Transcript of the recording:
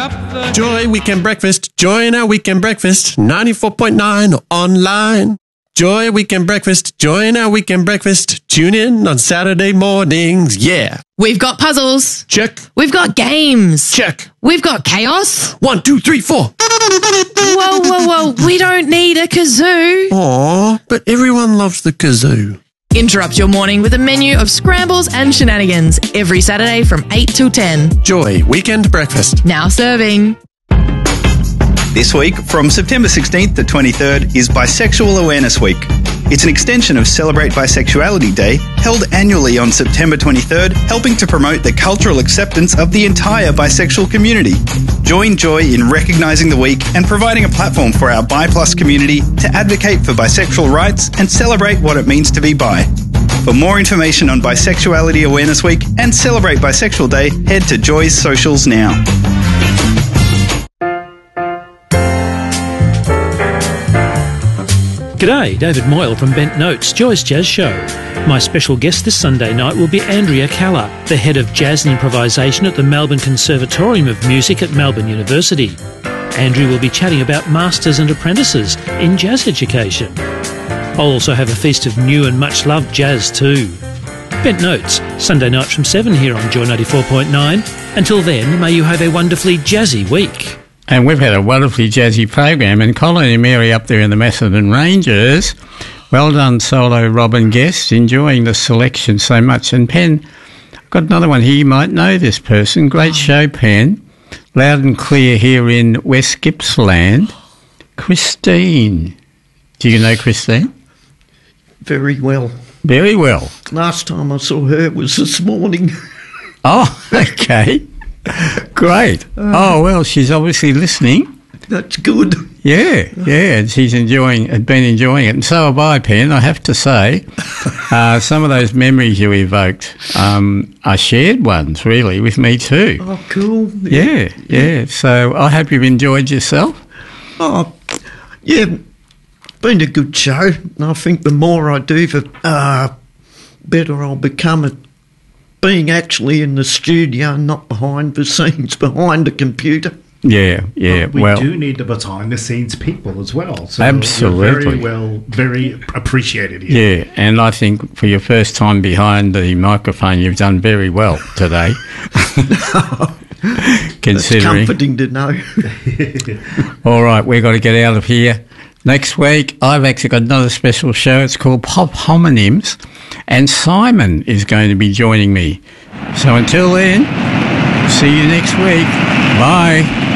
Joy Weekend Breakfast. Join our weekend breakfast. 94.9 online. Joy Weekend Breakfast. Join our weekend breakfast. Tune in on Saturday mornings. Yeah. We've got puzzles. Check. We've got games. Check. We've got chaos. 1, 2, 3, 4. Whoa. We don't need a kazoo. Aw, but everyone loves the kazoo. Interrupt your morning with a menu of scrambles and shenanigans every Saturday from 8 till 10. Joy Weekend Breakfast. Now serving. This week, from September 16th to 23rd, is Bisexual Awareness Week. It's an extension of Celebrate Bisexuality Day, held annually on September 23rd, helping to promote the cultural acceptance of the entire bisexual community. Join Joy in recognising the week and providing a platform for our Bi+ community to advocate for bisexual rights and celebrate what it means to be bi. For more information on Bisexuality Awareness Week and Celebrate Bisexual Day, head to Joy's socials now. G'day, David Moyle from Bent Notes, Joy's Jazz Show. My special guest this Sunday night will be Andrea Calla, the head of jazz and improvisation at the Melbourne Conservatorium of Music at Melbourne University. Andrea will be chatting about masters and apprentices in jazz education. I'll also have a feast of new and much loved jazz too. Bent Notes, Sunday night from 7 here on Joy 94.9. Until then, may you have a wonderfully jazzy week. And we've had a wonderfully jazzy program, and Colin and Mary up there in the Macedon Rangers, well done solo Robin Guest, enjoying the selection so much. And Pen, I've got another one here, you might know this person, great show Pen, loud and clear here in West Gippsland, Christine. Do you know Christine? Very well. Very well. Last time I saw her was this morning. Oh, okay. Great. Oh, well, she's obviously listening. That's good. Yeah, and she's been enjoying it. And so have I, Pen, I have to say. Some of those memories you evoked are shared ones, really, with me too. Oh, cool. Yeah. So I hope you've enjoyed yourself. Oh, yeah, been a good show. I think the more I do, the better I'll become at being actually in the studio, not behind the scenes, behind the computer. Yeah. We do need the behind-the-scenes people as well. So absolutely. Very appreciated here. Yeah, and I think for your first time behind the microphone, you've done very well today. It's comforting to know. All right, we've got to get out of here. Next week, I've actually got another special show. It's called Pop Homonyms, and Simon is going to be joining me. So until then, see you next week. Bye.